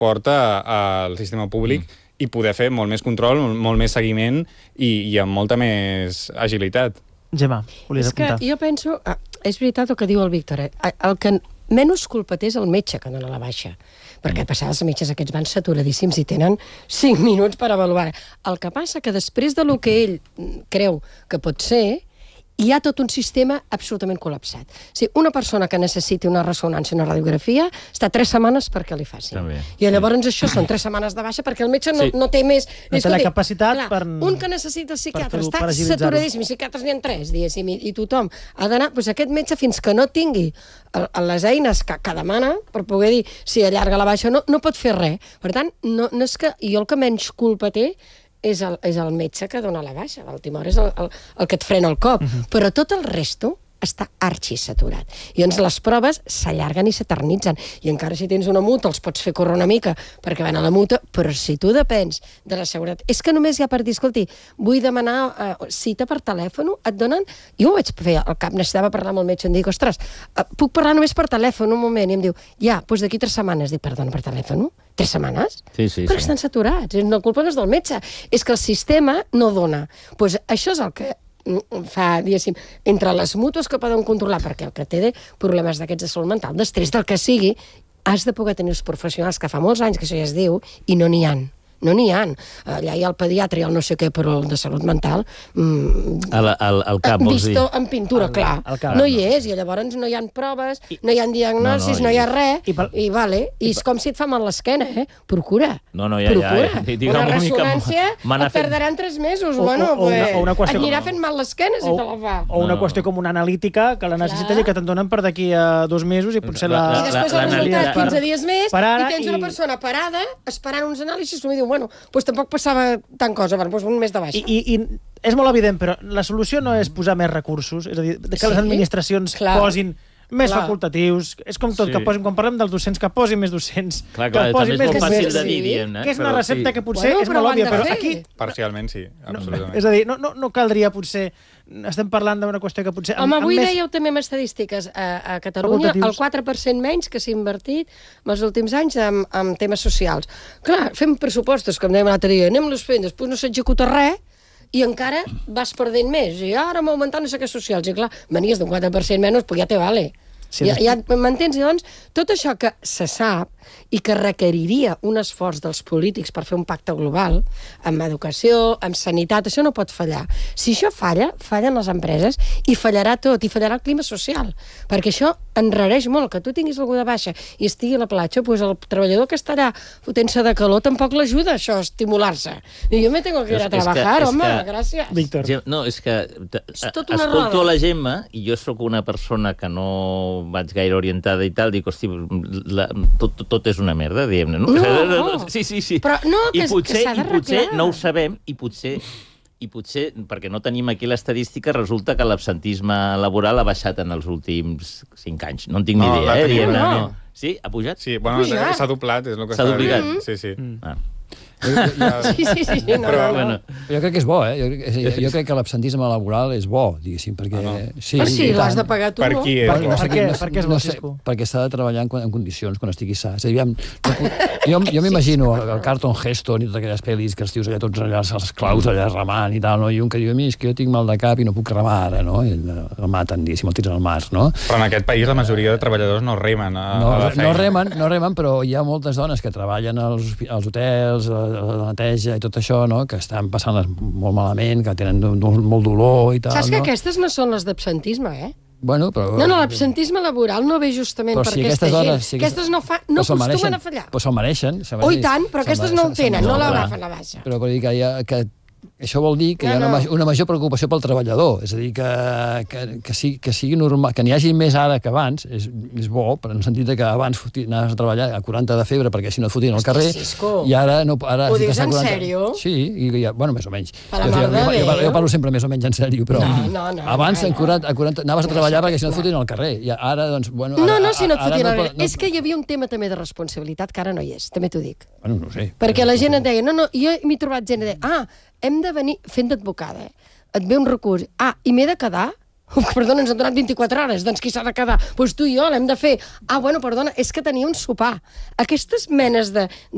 porta al sistema públic i poder fer molt més control, molt més seguiment i amb molta més agilitat. Gemma, volies apuntar? És que jo penso... És veritat el que diu el Víctor. El que menys culpa té és el metge que dona la baixa. Perquè a passar els metges aquests van saturadíssims i tenen 5 minuts per avaluar. El que passa que després de lo que ell creu que pot ser, hi ha tot un sistema absolutament col·lapsat. O sigui, una persona que necessiti una ressonància, una radiografia, està 3 setmanes perquè li facin. I llavors això són 3 setmanes de baixa perquè el metge no té més... No té la capacitat per... Un que necessita el psiquiatre està saturadíssim, psiquiatres n'hi ha 3, diguéssim, i tothom ha d'anar... Doncs aquest metge, fins que no tingui les eines que demana per poder dir si allarga la baixa o no pot fer res. Per tant, no és que... Jo el que menys culpa té és el metge que dona la baixa. A l'última hora és el que et frena el cop. Però tot el resto està arxisaturat. I llavors les proves s'allarguen i s'eternitzen. I encara si tens una multa els pots fer córrer una mica perquè van a la multa, però si tu depens de la seguretat... És que només hi ha per dir, escolti, vull demanar cita per telèfon, et donen... Jo ho vaig fer al cap, necessitava parlar amb el metge, em dic, ostres, puc parlar només per telèfon un moment? I em diu, ja, doncs d'aquí 3 setmanes. Dic, perdona, per telèfon? 3 setmanes? Sí. Perquè estan saturats. La culpa no és del metge. És que el sistema no dona. Doncs això és el que fa, diguéssim, entre les mútues que poden controlar, perquè el que té problemes d'aquests de salut mental, d'estrès, del que sigui, has de poder tenir els professionals que fa molts anys que això ja es diu, i no n'hi ha. No n'hi ha. Allà hi ha el pediatre i el no sé què, però el de salut mental... Al cap, vols dir? Visto en pintura, clar. No hi és, i llavors no hi ha proves, no hi ha diagnosis, no hi ha res, i és com si et fa mal l'esquena, Procura. Ja. Una ressonància et tardaran 3 mesos, et anirà fent mal l'esquena si te la fa. O una qüestió com una analítica, que la necessites i que te'n donen per d'aquí a 2 mesos i potser la... I després el resultat 15 dies més, i tens una persona parada, esperant uns anàlisis, i diu, bueno, doncs tampoc passava tant cosa, doncs un mes de baixa. I és molt evident, però la solució no és posar més recursos, és a dir, que les administracions posin més facultatius, és com tot, que posin, quan parlem dels docents, que posin més docents, que posin més... També és molt fàcil de dir, diguem-ne. Que és una recepta que potser és molt òbvia, però aquí... Parcialment sí, absolutament. És a dir, no caldria potser... Estem parlant d'una qüestió que potser... Home, avui dèieu també amb estadístiques. A Catalunya, el 4% menys que s'ha invertit en els últims anys en temes socials. Clar, fem pressupostos, com dèiem l'altre dia, anem-los fent, després no s'executa res, i encara vas perdent més. I ara hem augmentat no sé què socials. I clar, venies d'un 4% menys, pues ja te vale. Ja m'entens? I doncs, tot això que se sap i que requeriria un esforç dels polítics per fer un pacte global, amb educació, amb sanitat, això no pot fallar. Si això falla, fallen les empreses i fallarà tot, i fallarà el clima social, perquè això enrareix molt, que tu tinguis algú de baixa i estigui a la platja, doncs el treballador que estarà fotent-se de calor tampoc l'ajuda, això, a estimular-se. I jo me tengo que ir a trabajar, home, gràcies. Víctor. No, és que escolto a la Gemma, i jo sóc una persona que no vaig gaire orientada i tal, dic, hosti, tot és una merda, diguem-ne. No. Sí. Però no, que s'ha I d'arreglar. potser no ho sabem, i potser, perquè no tenim aquí l'estadística, resulta que l'absentisme laboral ha baixat en els últims 5 anys. No en tinc ni idea, No. Sí? Ha pujat? Sí, bueno, s'ha doblat, és el que s'ha duplicat. Sí. Sí, no. Jo crec que és bo, Jo crec que l'absentisme laboral és bo, diguéssim, perquè... Sí, l'has de pagar tu, per no? qui és? Per què és bo, Cisco? Perquè s'ha de treballar en condicions, quan estigui sa. És a dir, jo m'imagino el Carlton Heston i totes aquelles pel·lis que els tios allà tots allà, els claus allà remant i tal, no? I un que diu, és que jo tinc mal de cap i no puc remar ara, no? I el maten, diguéssim, el tiren al mar, no? Però en aquest país la majoria de treballadors no remen a la feina. No remen, però hi ha moltes dones que treballen als hotels, la neteja i tot això, no? Que estan passant molt malament, que tenen molt dolor i tal. Saps que aquestes no són les d'absentisme, Bueno, però... No, l'absentisme laboral no ve justament per aquesta gent. Aquestes no acostumen a fallar. Però se'l mereixen. Oh, i tant, però aquestes no ho tenen, no l'agafen la baixa. Però vull dir que això vol dir que hi ha una major preocupació pel treballador, és a dir, que sigui normal, que n'hi hagi més ara que abans, és bo, però en el sentit que abans anaves a treballar a 40 de febre perquè si no et fotien al carrer, i ara no... Ho dius en sèrio? Sí, bueno, més o menys. Jo parlo sempre més o menys en sèrio, però abans a 40 anaves a treballar perquè si no et fotien al carrer, i ara, doncs... No, si no et fotien al carrer. És que hi havia un tema també de responsabilitat que ara no hi és, també t'ho dic. Bueno, no sé. Perquè la gent et deia, jo m'he trobat gent que deia, hem de venir fent d'advocada, et ve un recurs, i m'he de quedar? Perdona, ens han donat 24 hores, doncs qui s'ha de quedar? Doncs tu i jo l'hem de fer. Bueno, perdona, és que tenia un sopar. Aquestes menes de